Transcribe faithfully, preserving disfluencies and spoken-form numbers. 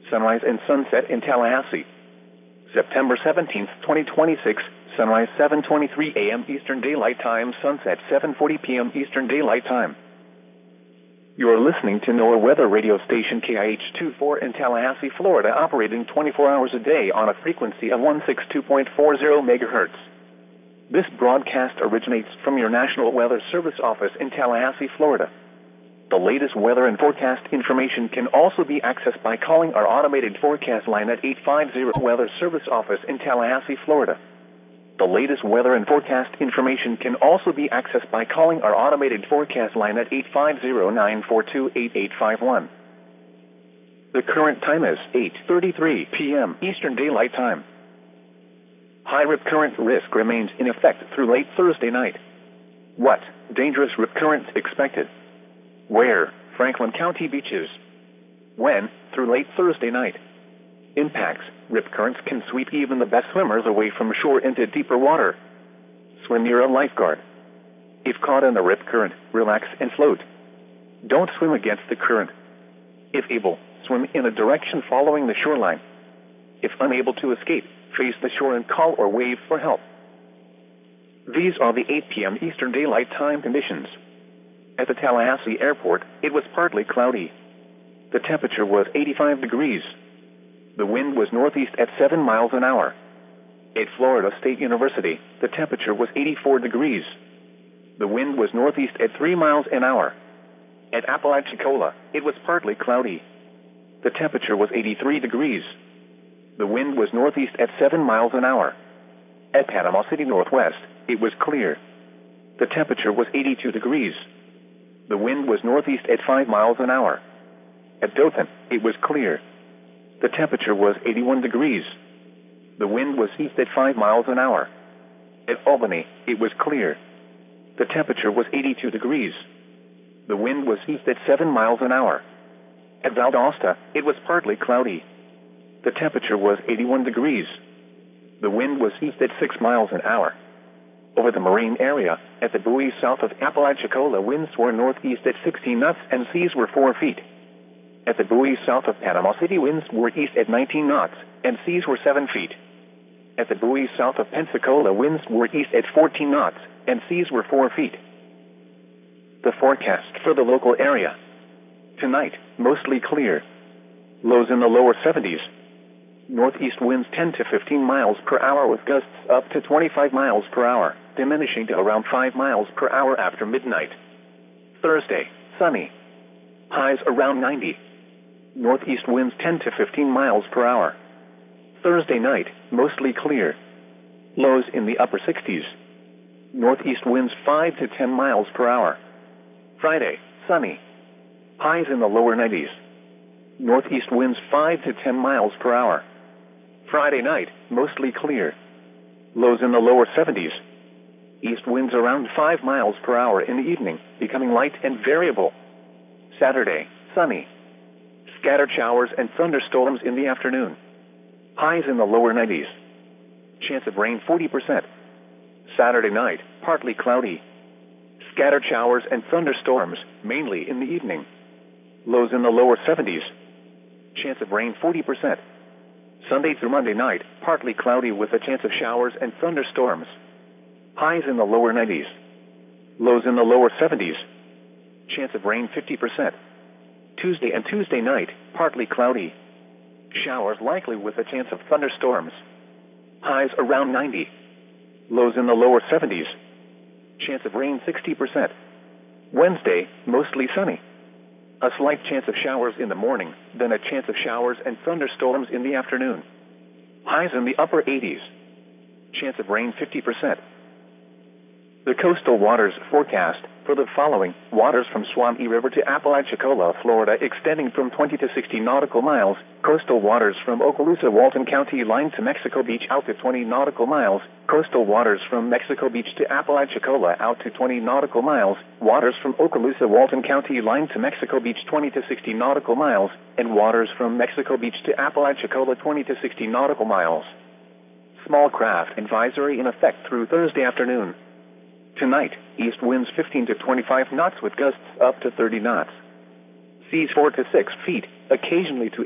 sunrise and sunset in Tallahassee. September seventeenth, twenty twenty-six, sunrise seven twenty-three a m Eastern Daylight Time, sunset seven forty p m Eastern Daylight Time. You are listening to NOAA weather radio station K I H twenty-four in Tallahassee, Florida, operating twenty-four hours a day on a frequency of one sixty-two point four zero megahertz. This broadcast originates from your National Weather Service office in Tallahassee, Florida. The latest weather and forecast information can also be accessed by calling our automated forecast line at eight five zero Weather Service office in Tallahassee, Florida. The latest weather and forecast information can also be accessed by calling our automated forecast line at eight five zero, nine four two, eight eight five one. The current time is eight thirty-three p m Eastern Daylight Time. High rip current risk remains in effect through late Thursday night. What? Dangerous rip current expected. Where? Franklin County beaches. When? Through late Thursday night. Impacts. Rip currents can sweep even the best swimmers away from shore into deeper water. Swim near a lifeguard. If caught in the rip current, relax and float. Don't swim against the current. If able, swim in a direction following the shoreline. If unable to escape, face the shore and call or wave for help. These are the eight p m Eastern Daylight Time conditions. At the Tallahassee Airport, it was partly cloudy. The temperature was eighty-five degrees. The wind was northeast at seven miles an hour. At Florida State University, the temperature was eighty-four degrees. The wind was northeast at three miles an hour. At Apalachicola, it was partly cloudy. The temperature was eighty-three degrees. The wind was northeast at seven miles an hour. At Panama City Northwest, it was clear. The temperature was eighty-two degrees. The wind was northeast at five miles an hour. At Dothan, it was clear. The temperature was eighty-one degrees. The wind was east at five miles an hour. At Albany, it was clear. The temperature was eighty-two degrees. The wind was east at seven miles an hour. At Valdosta, it was partly cloudy. The temperature was eighty-one degrees. The wind was east at six miles an hour. Over the marine area, at the buoys south of Apalachicola, winds were northeast at sixteen knots and seas were four feet. At the buoys south of Panama City, winds were east at nineteen knots and seas were seven feet. At the buoys south of Pensacola, winds were east at fourteen knots and seas were four feet. The forecast for the local area. Tonight, mostly clear. Lows in the lower seventies. Northeast winds ten to fifteen miles per hour with gusts up to twenty-five miles per hour, diminishing to around five miles per hour after midnight. Thursday, sunny. Highs around ninety. Northeast winds ten to fifteen miles per hour. Thursday night, mostly clear. Lows in the upper sixties. Northeast winds five to ten miles per hour. Friday, sunny. Highs in the lower nineties. Northeast winds five to ten miles per hour. Friday night, mostly clear. Lows in the lower seventies. East winds around five miles per hour in the evening, becoming light and variable. Saturday, sunny. Scattered showers and thunderstorms in the afternoon. Highs in the lower nineties. Chance of rain forty percent. Saturday night, partly cloudy. Scattered showers and thunderstorms, mainly in the evening. Lows in the lower seventies. Chance of rain forty percent. Sunday through Monday night, partly cloudy with a chance of showers and thunderstorms. Highs in the lower nineties. Lows in the lower seventies. Chance of rain fifty percent. Tuesday and Tuesday night, partly cloudy. Showers likely with a chance of thunderstorms. Highs around ninety. Lows in the lower seventies. Chance of rain sixty percent. Wednesday, mostly sunny. A slight chance of showers in the morning, then a chance of showers and thunderstorms in the afternoon. Highs in the upper eighties. Chance of rain fifty percent. The coastal waters forecast for the following: waters from Suwannee River to Apalachicola, Florida, extending from twenty to sixty nautical miles. Coastal waters from Okaloosa, Walton County line to Mexico Beach out to twenty nautical miles. Coastal waters from Mexico Beach to Apalachicola out to twenty nautical miles. Waters from Okaloosa, Walton County line to Mexico Beach twenty to sixty nautical miles. And waters from Mexico Beach to Apalachicola twenty to sixty nautical miles. Small craft advisory in effect through Thursday afternoon. Tonight, east winds fifteen to twenty-five knots with gusts up to thirty knots. Seas four to six feet, occasionally to